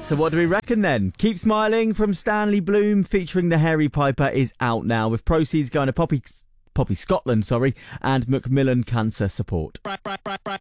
So what do we reckon then? Keep Smiling from Stanley Bloom featuring the Hairy Piper is out now, with proceeds going to Poppy Scotland, and Macmillan Cancer Support.